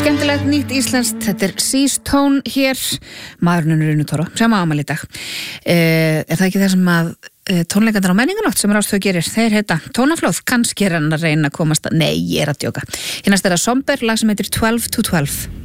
Skemmtilegt nýtt íslenskt, þetta Seas Tone hér, maðurinn Rúnu Toro, sem á afmæli í dag. Það ekki það sem að tónleikarnir á Menningarnótt sem Rás 2 gerir, þeir heita Tónaflóð, kannski hann að reyna að komast að, nei, ég að djóka. Hérna er það Somber, lag sem heitir 12 to 12.